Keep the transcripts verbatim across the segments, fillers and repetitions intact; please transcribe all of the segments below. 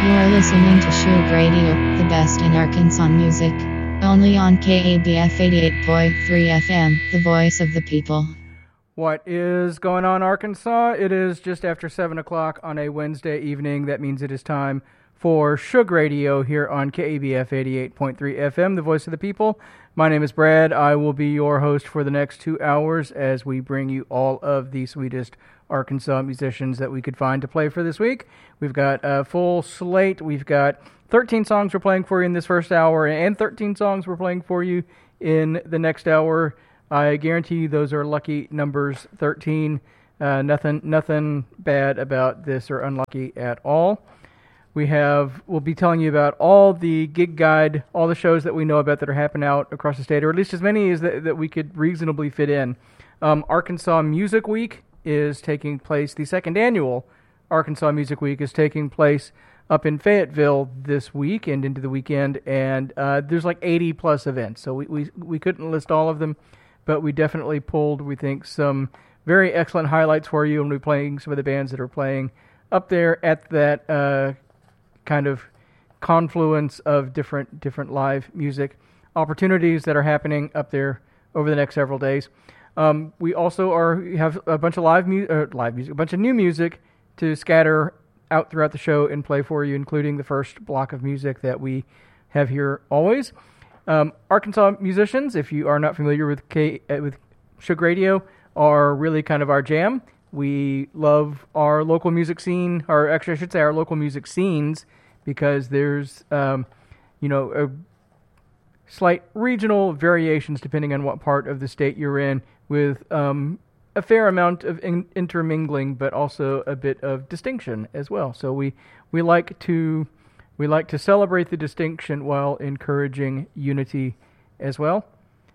You're listening to Shug Radio, the best in Arkansas music. Only on K A B F eighty-eight point three F M, the voice of the people. What is going on, Arkansas? It is just after seven o'clock on a Wednesday evening. That means it is time for Shug Radio here on K A B F eighty-eight point three F M, the voice of the people. My name is Brad. I will be your host for the next two hours as we bring you all of the sweetest Arkansas musicians that we could find to play for this week. We've got a full slate. We've got thirteen songs we're playing for you in this first hour and thirteen songs we're playing for you in the next hour. I guarantee you those are lucky numbers, thirteen. Uh, nothing nothing bad about this or unlucky at all. We have, we'll be telling you about all the gig guide, all the shows that we know about that are happening out across the state, or at least as many as that, that we could reasonably fit in. Um, Arkansas Music Week is taking place, the second annual Arkansas Music Week is taking place up in Fayetteville this week and into the weekend, and uh, there's like eighty plus events, so we, we, we couldn't list all of them, but we definitely pulled, we think, some very excellent highlights for you, and we're playing some of the bands that are playing up there at that uh, kind of confluence of different different live music opportunities that are happening up there over the next several days. Um, we also are have a bunch of live, mu- uh, live music, a bunch of new music to scatter out throughout the show and play for you, including the first block of music that we have here always. Um, Arkansas musicians, if you are not familiar with K, uh, with Shug Radio, are really kind of our jam. We love our local music scene, or actually I should say our local music scenes, because there's, um, you know, a slight regional variations depending on what part of the state you're in, with um, a fair amount of in- intermingling, but also a bit of distinction as well. So we, we like to we like to celebrate the distinction while encouraging unity as well.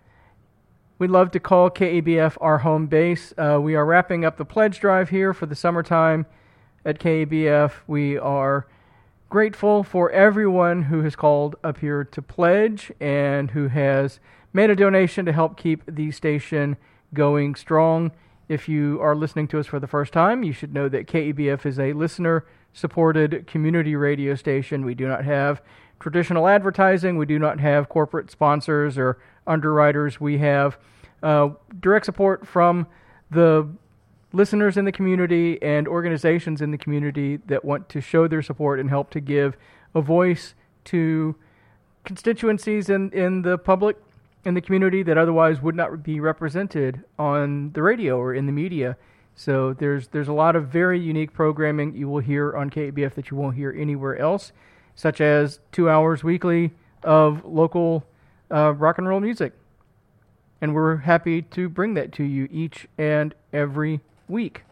We'd love to call K A B F our home base. Uh, we are wrapping up the pledge drive here for the summertime at K A B F. We are grateful for everyone who has called up here to pledge and who has made a donation to help keep the station going strong. If you are listening to us for the first time, you should know that K A B F is a listener-supported community radio station. We do not have traditional advertising. We do not have corporate sponsors or underwriters. We have uh, direct support from the listeners in the community and organizations in the community that want to show their support and help to give a voice to constituencies in, in the public, in the community, that otherwise would not be represented on the radio or in the media. So there's there's a lot of very unique programming you will hear on K A B F that you won't hear anywhere else, such as two hours weekly of local uh, rock and roll music. And we're happy to bring that to you each and every week.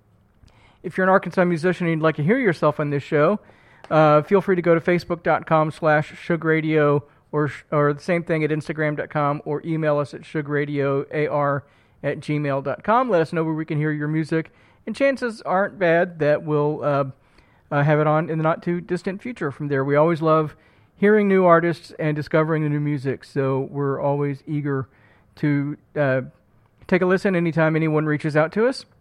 If you're an Arkansas musician and you'd like to hear yourself on this show, uh, feel free to go to facebook.com slash shugradio or or the same thing at instagram dot com, or email us at shugradioar at gmail dot com. Let us know where we can hear your music, and chances aren't bad that we'll uh, uh, have it on in the not-too-distant future from there. We always love hearing new artists and discovering the new music, so we're always eager to uh, take a listen anytime anyone reaches out to us.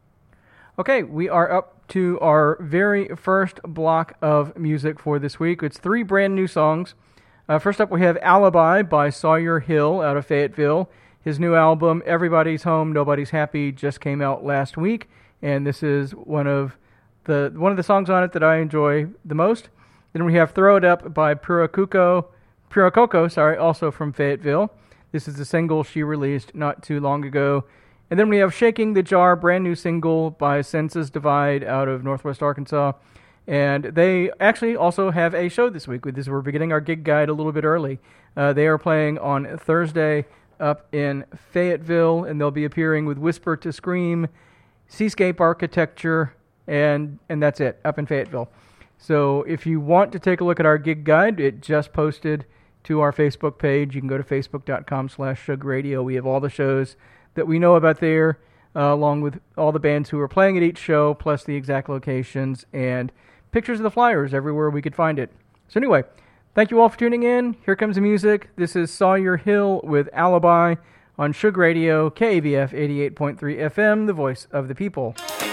Okay, we are up to our very first block of music for this week. It's three brand new songs. Uh, first up, we have Alibi by Sawyer Hill out of Fayetteville. His new album, Everybody's Home, Nobody's Happy, just came out last week, and this is one of the one of the songs on it that I enjoy the most. Then we have Throw It Up by Puracoco, Puracoco, sorry, also from Fayetteville. This is a single she released not too long ago. And then we have Shaking the Jar, brand new single by Census Divide out of Northwest Arkansas. And they actually also have a show this week. With this, we're beginning our gig guide a little bit early. Uh, they are playing on Thursday up in Fayetteville, and they'll be appearing with Whisper to Scream, Seascape Architecture, and and that's it, up in Fayetteville. So if you want to take a look at our gig guide, it just posted to our Facebook page. You can go to facebook.com slash shugradio. We have all the shows that we know about there, uh, along with all the bands who are playing at each show, plus the exact locations and pictures of the flyers everywhere we could find it. So anyway, thank you all for tuning in. Here comes the music. This is Sawyer Hill with Alibi on Shug Radio, K A B F eighty-eight point three F M, the voice of the people.